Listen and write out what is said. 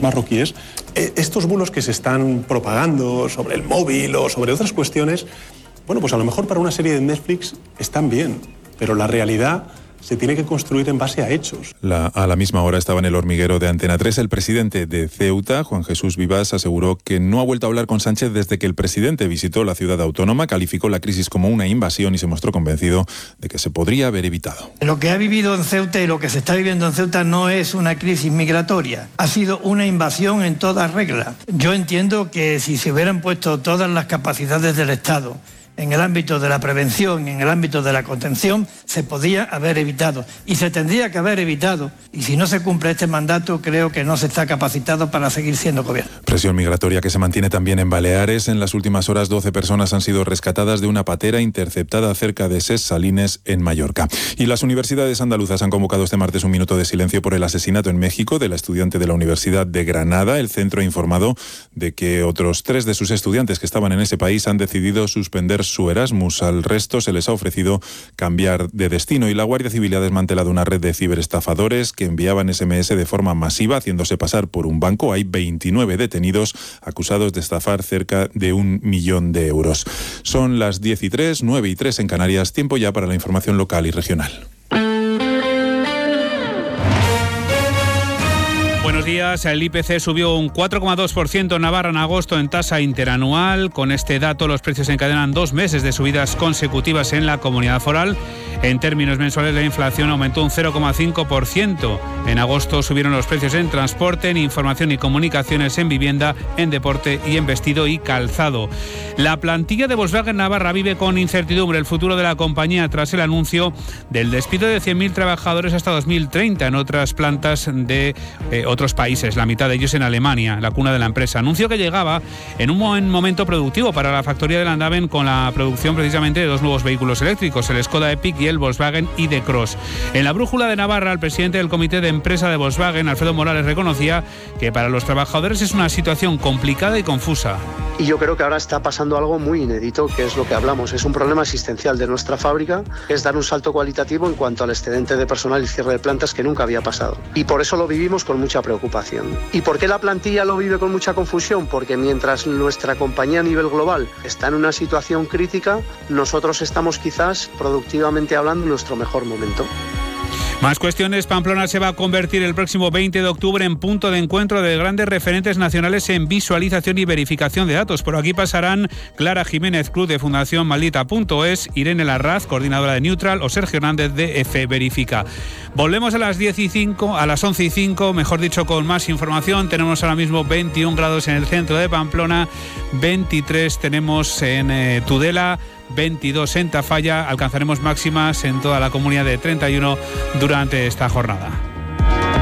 marroquíes, estos bulos que se están propagando sobre el móvil o sobre otras cuestiones, bueno, pues a lo mejor para una serie de Netflix están bien, pero la realidad se tiene que construir en base a hechos. A la misma hora estaba en el hormiguero de Antena 3. El presidente de Ceuta, Juan Jesús Vivas, aseguró que no ha vuelto a hablar con Sánchez desde que el presidente visitó la ciudad autónoma, calificó la crisis como una invasión y se mostró convencido de que se podría haber evitado. Lo que ha vivido en Ceuta y lo que se está viviendo en Ceuta no es una crisis migratoria, ha sido una invasión en toda regla. Yo entiendo que si se hubieran puesto todas las capacidades del Estado en el ámbito de la prevención, en el ámbito de la contención, se podía haber evitado y se tendría que haber evitado. Y si no se cumple este mandato, creo que no se está capacitado para seguir siendo gobierno. Presión migratoria que se mantiene también en Baleares. En las últimas horas, 12 personas han sido rescatadas de una patera interceptada cerca de Ses Salines, en Mallorca. Y las universidades andaluzas han convocado este martes un minuto de silencio por el asesinato en México de la estudiante de la Universidad de Granada. El centro ha informado de que otros 3 de sus estudiantes que estaban en ese país han decidido suspender su Erasmus. Al resto se les ha ofrecido cambiar de destino y la Guardia Civil ha desmantelado una red de ciberestafadores que enviaban SMS de forma masiva haciéndose pasar por un banco. Hay 29 detenidos acusados de estafar cerca de 1 millón de euros. Son las 10:03, 9:03 en Canarias. Tiempo ya para la información local y regional. Buenos días. El IPC subió un 4,2% en Navarra en agosto en tasa interanual. Con este dato, los precios encadenan 2 meses de subidas consecutivas en la comunidad foral. En términos mensuales, la inflación aumentó un 0,5%. En agosto subieron los precios en transporte, en información y comunicaciones, en vivienda, en deporte y en vestido y calzado. La plantilla de Volkswagen Navarra vive con incertidumbre el futuro de la compañía tras el anuncio del despido de 100.000 trabajadores hasta 2030 en otras plantas de otros países, la mitad de ellos en Alemania, la cuna de la empresa. Anuncio que llegaba en un buen momento productivo para la factoría de Landaven con la producción precisamente de 2 nuevos vehículos eléctricos, el Skoda Epic y el Volkswagen ID.Cross. En la brújula de Navarra, el presidente del comité de empresa de Volkswagen, Alfredo Morales, reconocía que para los trabajadores es una situación complicada y confusa. Y yo creo que ahora está pasando algo muy inédito, que es lo que hablamos. Es un problema existencial de nuestra fábrica, es dar un salto cualitativo en cuanto al excedente de personal y cierre de plantas que nunca había pasado. Y por eso lo vivimos con mucha preocupación. ¿Y por qué la plantilla lo vive con mucha confusión? Porque mientras nuestra compañía a nivel global está en una situación crítica, nosotros estamos quizás productivamente hablando en nuestro mejor momento. Más cuestiones. Pamplona se va a convertir el próximo 20 de octubre en punto de encuentro de grandes referentes nacionales en visualización y verificación de datos. Por aquí pasarán Clara Jiménez Cruz de Fundación Maldita.es, Irene Larraz, coordinadora de Neutral, o Sergio Hernández de F Verifica. Volvemos a las 11:05, mejor dicho, con más información. Tenemos ahora mismo 21 grados en el centro de Pamplona, 23 tenemos en Tudela, 22 en Tafalla. Alcanzaremos máximas en toda la comunidad de 31 durante esta jornada.